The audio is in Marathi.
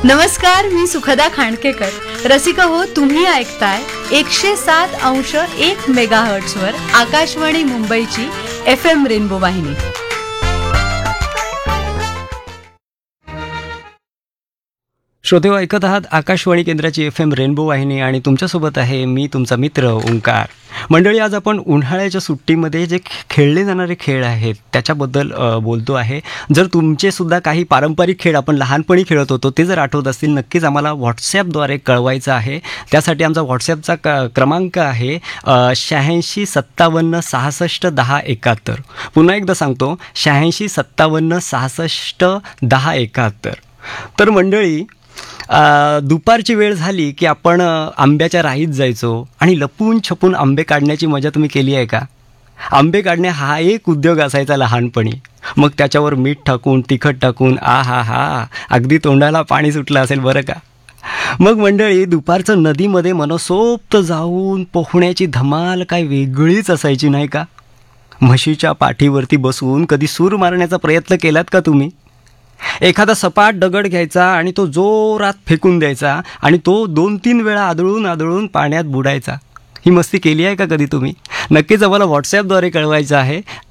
नमस्कार, मी सुखदा खांडकेकर. रसिका हो, तुम्ही ऐकताय 107.1 मेगाहर्ट्झ वर आकाशवाणी मुंबईची FM रेनबो वाहिनी. श्रोतेहो, ऐकत आहात आकाशवाणी केंद्राची FM रेनबो वाहिनी आणि तुमच्यासोबत आहे मी तुमचा मित्र ओंकार. मंडळी, आज आपण उन्हाळ्याच्या सुट्टीमध्ये जे खेळले जाणारे खेळ आहेत त्याच्याबद्दल बोलतो आहे. जर तुमचेसुद्धा काही पारंपरिक खेळ आपण लहानपणी खेळत होतो ते जर आठवत असतील, नक्कीच आम्हाला व्हॉट्सॲपद्वारे कळवायचं आहे. त्यासाठी आमचा व्हॉट्सॲपचा क्रमांक आहे 86 57 66 10 71. पुन्हा एकदा सांगतो, 86 57 66 10 71. तर मंडळी, दुपारची वेळ झाली की आपण आंब्याच्या राहीत जायचो आणि लपून छपून आंबे काढण्याची मजा तुम्ही केली आहे का? आंबे काढणे हा एक उद्योग असायचा लहानपणी. मग त्याच्यावर मीठ टाकून, तिखट टाकून, हा अगदी तोंडाला पाणी सुटलं असेल बरं का. मग मंडळी, दुपारचं नदीमध्ये मनसोक्त जाऊन पोहण्याची धमाल काय वेगळीच असायची नाही का? म्हशीच्या पाठीवरती बसून कधी सूर मारण्याचा प्रयत्न केलात का तुम्ही? एखादा सपाट दगड घ्यायचा आणि तो जोरात फेकून द्यायचा आणि तो 2-3 वेळा आदळून पाण्यात बुडायचा. ही मस्ती केली आहे का कधी तुम्ही? नक्कीच आम्हाला व्हॉट्सॲपद्वारे कळवायचं आहे.